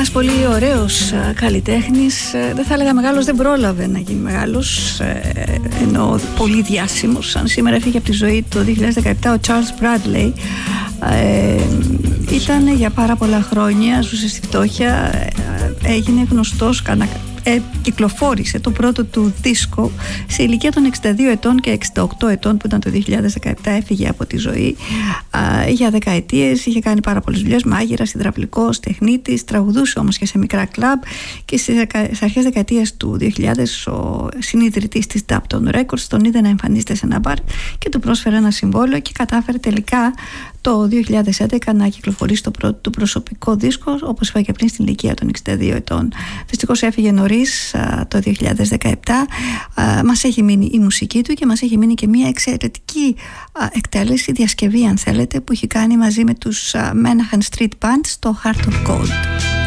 Ένας πολύ ωραίος καλλιτέχνης, δεν θα έλεγα μεγάλος, δεν πρόλαβε να γίνει μεγάλος, ενώ πολύ διάσημος. Αν σήμερα έφυγε από τη ζωή το 2017 ο Charles Bradley, ήταν για πάρα πολλά χρόνια, ζούσε στη φτώχεια, έγινε γνωστός, κυκλοφόρησε το πρώτο του δίσκο σε ηλικία των 62 ετών και 68 ετών, που ήταν το 2017, έφυγε από τη ζωή για δεκαετίες. Είχε κάνει πάρα πολλές δουλειές, μάγειρας, υδραυλικός, τεχνίτης, τραγουδούσε όμως και σε μικρά κλαμπ, και στις αρχές δεκαετίας του 2000 ο συνιδρυτής της Dapton Records τον είδε να εμφανίζεται σε ένα μπαρ και του πρόσφερε ένα συμβόλαιο και κατάφερε τελικά το 2011 να κυκλοφορήσει το πρώτο του προσωπικό δίσκο, όπως είπα και πριν, στην ηλικία των 62 ετών. Δυστυχώς έφυγε νωρίς το 2017. Μας έχει μείνει η μουσική του και μας έχει μείνει και μια εξαιρετική εκτέλεση, διασκευή αν θέλετε, που έχει κάνει μαζί με τους Menahan Street Band στο Heart of Gold.